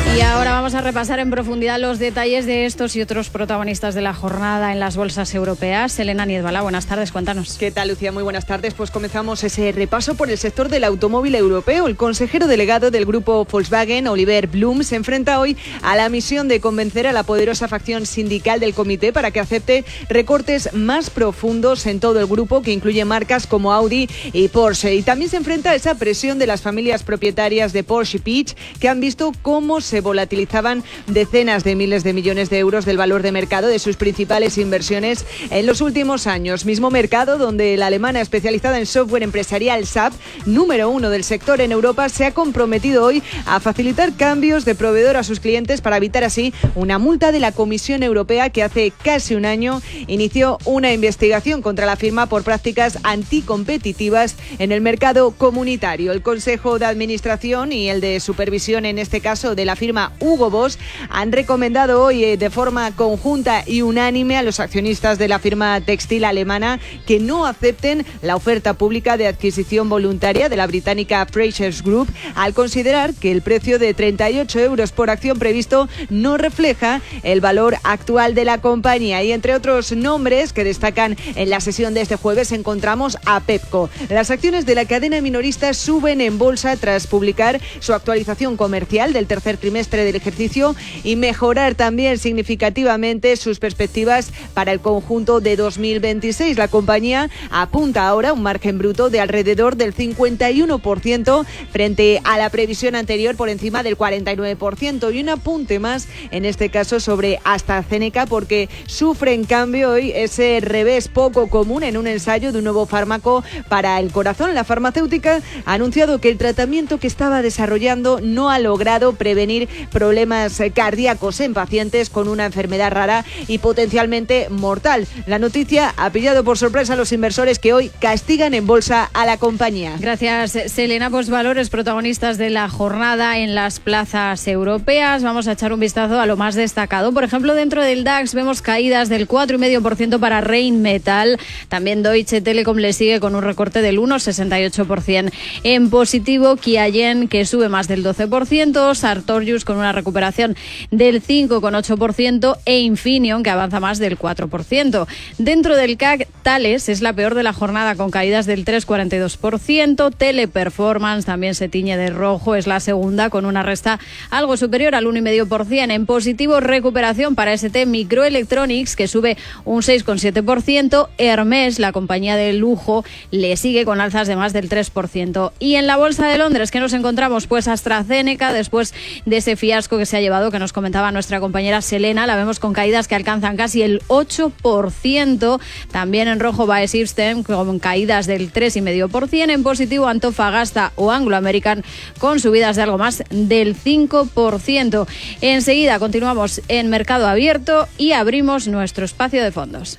Y ahora vamos a repasar en profundidad los detalles de estos y otros protagonistas de la jornada en las bolsas europeas. Elena Niedbala, buenas tardes, cuéntanos. ¿Qué tal, Lucía? Muy buenas tardes. Pues comenzamos ese repaso por el sector del automóvil europeo. El consejero delegado del grupo Volkswagen, Oliver Blume, se enfrenta hoy a la misión de convencer a la poderosa facción sindical del comité para que acepte recortes más profundos en todo el grupo, que incluye marcas como Audi y Porsche. Y también se enfrenta a esa presión de las familias propietarias de Porsche y Peach, que han visto cómo se volatilizaban decenas de miles de millones de euros del valor de mercado de sus principales inversiones en los últimos años. Mismo mercado donde la alemana especializada en software empresarial SAP, número 1 del sector en Europa, se ha comprometido hoy a facilitar cambios de proveedor a sus clientes para evitar así una multa de la Comisión Europea, que hace casi un año inició una investigación contra la firma por prácticas anticompetitivas en el mercado comunitario. El Consejo de Administración y el de Supervisión, en este caso de la firma Hugo Boss, han recomendado hoy de forma conjunta y unánime a los accionistas de la firma textil alemana que no acepten la oferta pública de adquisición voluntaria de la británica Frasers Group, al considerar que el precio de 38 euros por acción previsto no refleja el valor actual de la compañía. Y entre otros nombres que destacan en la sesión de este jueves encontramos a Pepco. Las acciones de la cadena minorista suben en bolsa tras publicar su actualización comercial del tercer trimestre del ejercicio y mejorar también significativamente sus perspectivas para el conjunto de 2026. La compañía apunta ahora a un margen bruto de alrededor del 51% frente a la previsión anterior por encima del 49%. Y un apunte más, en este caso sobre AstraZeneca, porque sufre en cambio hoy ese revés poco común en un ensayo de un nuevo fármaco para el corazón. La farmacéutica ha anunciado que el tratamiento que estaba desarrollando no ha logrado prevenir problemas cardíacos en pacientes con una enfermedad rara y potencialmente mortal. La noticia ha pillado por sorpresa a los inversores, que hoy castigan en bolsa a la compañía. Gracias, Selena. Pues valores protagonistas de la jornada en las plazas europeas. Vamos a echar un vistazo a lo más destacado. Por ejemplo, dentro del DAX vemos caídas del 4,5% para Rheinmetall. También Deutsche Telekom le sigue con un recorte del 1,68%. En positivo, Qiagen, que sube más del 12%, Sartorius con una recuperación del 5,8% e Infineon, que avanza más del 4%. Dentro del CAC, Thales es la peor de la jornada con caídas del 3,42%. Teleperformance también se tiñe de rojo, es la segunda con una resta algo superior al 1,5%. En positivo, recuperación para ST Microelectronics, que sube un 6,7%. Hermès, la compañía de lujo, le sigue con alzas de más del 3%. Y en la Bolsa de Londres, ¿qué nos encontramos? Pues AstraZeneca, después de ese fiasco que se ha llevado, que nos comentaba nuestra compañera Selena, la vemos con caídas que alcanzan casi el 8%. También en rojo Baesystem, con caídas del 3,5%. En positivo, Antofagasta o Anglo American, con subidas de algo más del 5%. Enseguida continuamos en Mercado Abierto y abrimos nuestro espacio de fondos.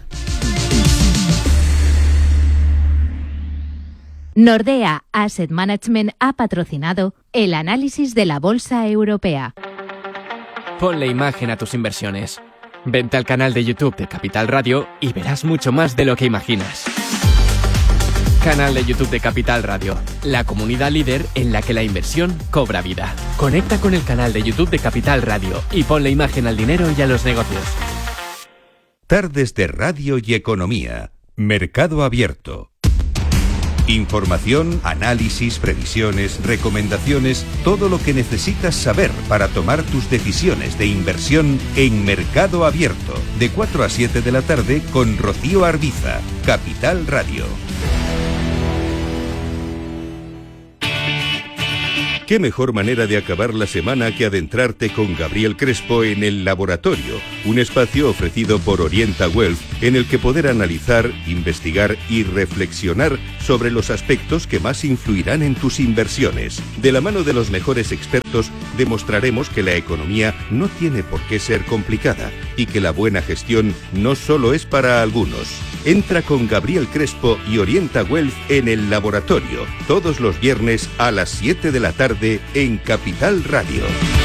Nordea Asset Management ha patrocinado el análisis de la Bolsa Europea. Ponle imagen a tus inversiones. Vente al canal de YouTube de Capital Radio y verás mucho más de lo que imaginas. Canal de YouTube de Capital Radio, la comunidad líder en la que la inversión cobra vida. Conecta con el canal de YouTube de Capital Radio y ponle imagen al dinero y a los negocios. Tardes de Radio y Economía. Mercado Abierto. Información, análisis, previsiones, recomendaciones, todo lo que necesitas saber para tomar tus decisiones de inversión en Mercado Abierto, de 4 a 7 de la tarde con Rocío Arbiza, Capital Radio. ¿Qué mejor manera de acabar la semana que adentrarte con Gabriel Crespo en El Laboratorio, un espacio ofrecido por Orienta Wealth en el que poder analizar, investigar y reflexionar sobre los aspectos que más influirán en tus inversiones? De la mano de los mejores expertos demostraremos que la economía no tiene por qué ser complicada y que la buena gestión no solo es para algunos. Entra con Gabriel Crespo y Orienta Wealth en El Laboratorio, todos los viernes a las 7 de la tarde en Capital Radio.